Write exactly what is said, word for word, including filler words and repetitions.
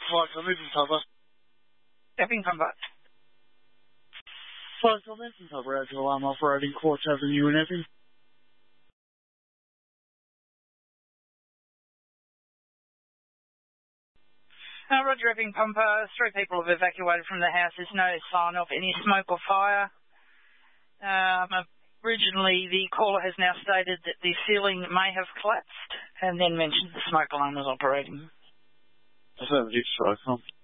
Flight Emergency Cover. Epping Pumper. Flight Emergency Cover, out to alarm operating Quartz Avenue in Epping. Uh, Roger, Epping Pumper. Three people have evacuated from the house. There's no sign of any smoke or fire. Um, originally, the caller has now stated that the ceiling may have collapsed and then mentioned the smoke alarm was operating. Affirmative, sorry,